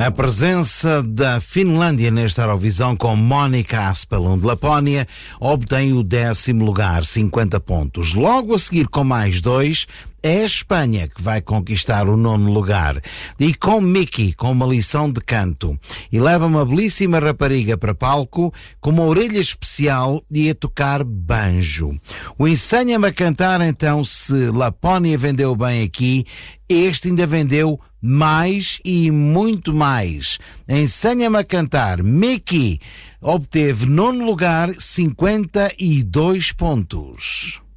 A presença da Finlândia nesta Eurovisão com Monica Aspelund de Lapónia obtém o 10º lugar, 50 pontos. Logo a seguir, com mais 2, é a Espanha que vai conquistar o 9º lugar. E com Miki, com uma lição de canto. E leva uma belíssima rapariga para palco com uma orelha especial e a tocar banjo. O Ensina-me a Cantar, então, se Lapónia vendeu bem aqui, este ainda vendeu mais e muito mais. Ensina-me a Cantar, Miki obteve 9º lugar, 52 pontos.